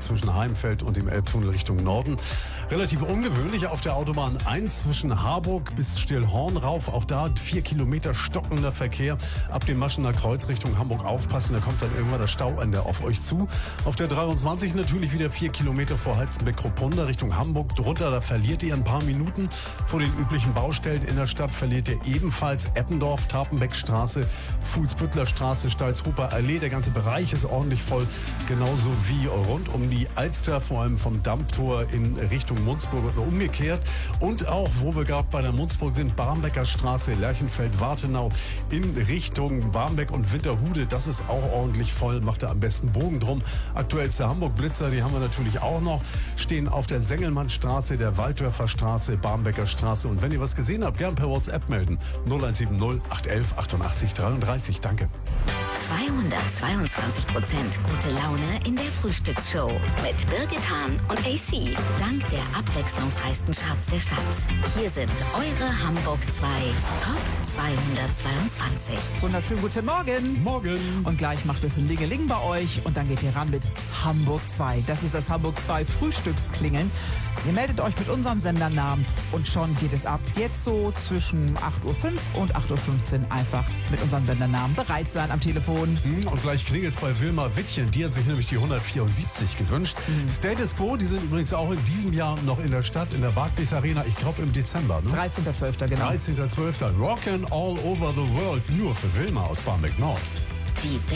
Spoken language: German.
zwischen Heimfeld und dem Elbtunnel Richtung Norden. Relativ ungewöhnlich auf der Autobahn 1 zwischen Harburg bis Stillhorn rauf. Auch da 4 Kilometer stockender Verkehr. Ab dem Maschener Kreuz Richtung Hamburg aufpassen, da kommt dann irgendwann das Stauende auf euch zu. Auf der 23 natürlich wieder 4 Kilometer vor Halstenbeck-Kruppunda Richtung Hamburg drunter. Da verliert ihr ein paar Minuten. Vor den üblichen Baustellen in der Stadt verliert ihr ebenfalls Eppendorf, Tapenbeckstraße, Fuhlsbüttler Straße, Stalzhuper Allee. Der ganze Bereich ist ordentlich voll. Genauso wie rund um die Alster, vor allem vom Dammtor in Richtung Munzburg und umgekehrt. Und auch, wo wir gerade bei der Munzburg sind, Barmbecker Straße, Lerchenfeld, Wartenau in Richtung Barmbek und Winterhude. Das ist auch ordentlich voll. Macht da am besten Bogen drum. Aktuellste Hamburg-Blitzer, die haben wir natürlich auch noch. Stehen auf der Sengelmannstraße, der Walddörfer Straße, Barmbecker Straße. Und wenn ihr was gesehen habt, gern per WhatsApp melden. 0170 811 88 33. Danke. 222% gute Laune in der Frühstücksshow mit Birgit Hahn und AC. Dank der abwechslungsreichsten Charts der Stadt. Hier sind eure Hamburg 2 Top 222. Wunderschönen guten Morgen. Morgen. Und gleich macht es ein Lingeling bei euch und dann geht ihr ran mit Hamburg 2. Das ist das Hamburg 2 Frühstücksklingeln. Ihr meldet euch mit unserem Sendernamen und schon geht es ab. Jetzt so zwischen 8.05 Uhr und 8.15 Uhr einfach mit unserem Sendernamen bereit sein am Telefon. Und gleich klingelt's bei Wilma Wittchen. Die hat sich nämlich die 174 gewünscht. Status Quo, die sind übrigens auch in diesem Jahr noch in der Stadt, in der Barclays Arena. Ich glaube im Dezember. Ne? 13.12. genau. 13.12. Rockin' all over the world. Nur für Wilma aus Barmbek Nord. Die